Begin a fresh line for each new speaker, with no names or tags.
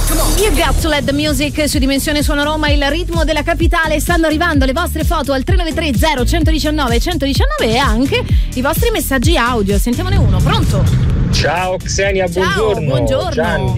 You got to let the music su Dimensione Suono Roma, il ritmo della capitale. Stanno arrivando le vostre foto al 393 0119 119 e anche i vostri messaggi audio. Sentiamone uno, pronto?
Ciao Xenia,
Ciao, buongiorno.
Gianni.